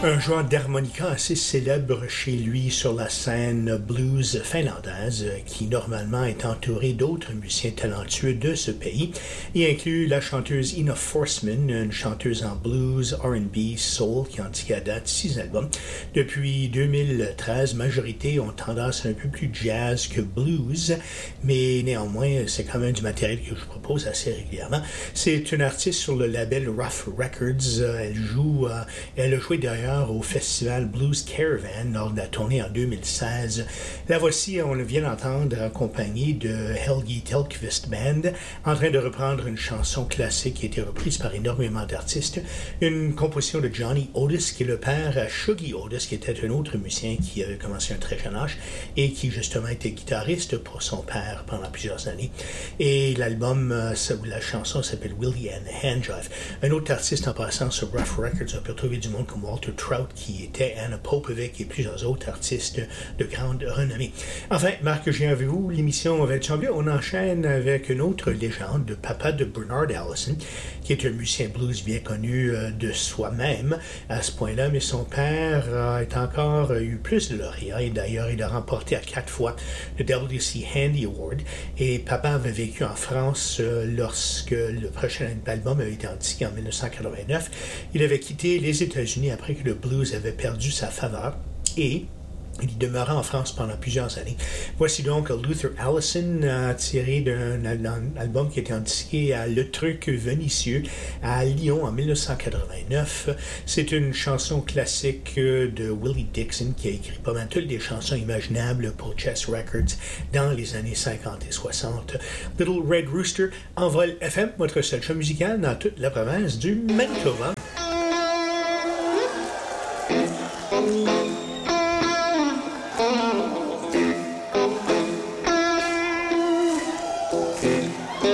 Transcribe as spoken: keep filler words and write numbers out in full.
Un joueur d'harmonica assez célèbre chez lui sur la scène blues finlandaise, qui normalement est entouré d'autres musiciens talentueux de ce pays. Il inclut la chanteuse Ina Forsman, une chanteuse en blues, R and B, soul, qui en dit qu'à date six albums. Depuis deux mille treize, majorité ont tendance un peu plus jazz que blues, mais néanmoins, c'est quand même du matériel que je propose assez régulièrement. C'est une artiste sur le label Rough Records. Elle joue, elle a joué d'ailleurs au festival Blues Caravan lors de la tournée en deux mille seize. La voici, on vient d'entendre accompagnée de Helgi Tellqvist Band, en train de reprendre une chanson classique qui a été reprise par énormément d'artistes, une composition de Johnny Otis, qui est le père à Shuggie Otis, qui était un autre musicien qui avait commencé à un très jeune âge et qui justement était guitariste pour son père pendant plusieurs années. Et l'album, la chanson s'appelle Willie and Handjive. Un autre artiste en passant sur Rough Records, on peut retrouver du monde comme Walter Trout, qui était Anna Popovic et plusieurs autres artistes de grande renommée. Enfin, Marc, je viens avec vous, l'émission va être semblée. On enchaîne avec une autre légende, le papa de Bernard Allison, qui est un musicien blues bien connu de soi-même à ce point-là, mais son père a encore eu plus de lauréats, et d'ailleurs, il a remporté à quatre fois le W C Handy Award, et papa avait vécu en France lorsque le prochain album avait été indiqué en dix-neuf cent quatre-vingt-neuf. Il avait quitté les États-Unis après que le blues avait perdu sa faveur et il demeura en France pendant plusieurs années. Voici donc Luther Allison, euh, tiré d'un, d'un album qui a été indiqué à Le Truc Vénitieux à Lyon en dix-neuf cent quatre-vingt-neuf. C'est une chanson classique de Willie Dixon qui a écrit pas mal toutes les chansons imaginables pour Chess Records dans les années cinquante et soixante. Little Red Rooster, Envol F M, votre seul show musical dans toute la province du Manitoba.